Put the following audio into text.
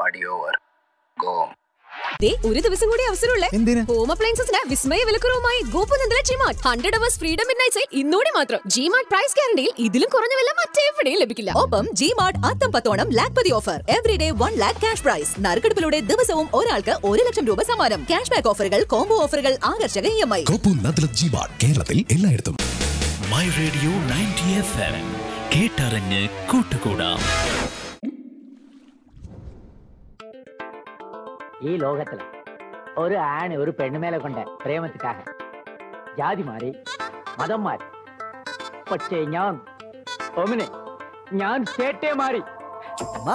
party over. Go home. ഒരു ദിവസം കൂടി അവസരമുള്ളേ. ഹോം അപ്ലയൻസസിന് വിസ്മയ വിലക്കുറവുമായി ഗോപുനന്ദല G-Mart 100 hours freedom midnight sale ഇന്നോടെ മാത്രം. ജിമാർട്ട് പ്രൈസ് ഗ്യാരണ്ടിയിൽ ഇതിലും കുറഞ്ഞ വില മറ്റെവിടെയും ലഭിക്കില്ല. ഒപ്പം ജിമാർട്ട് അത്തം 10 Lakhpati offer. Everyday 1 lakh cash prize. നറുക്കെടുപ്പിലൂടെ ദിവസവും ഒരാൾക്ക് 1 ലക്ഷം രൂപ സമ്മാനം. ക്യാഷ് ബാക്ക് ഓഫറുകൾ, കോംബോ ഓഫറുകൾ, ആകർഷക EMI. ഗോപുനന്ദല ജിമാർട്ട് കേരളത്തിൽ എല്ലായിടത്തും. മൈ റേഡിയോ 90 FM കേട്ടറിഞ്ഞ് കൂട്ടുകൂടാം. ഈ ലോകത്തില് ഒരു ആണ് ഒരു പെണ്ണുമേലെ കൊണ്ട് പ്രേമത്തിക്കാക ജാതി മാറി മതം മാറി, പക്ഷേ ഞാൻ സ്റ്റേറ്റേ മാറി.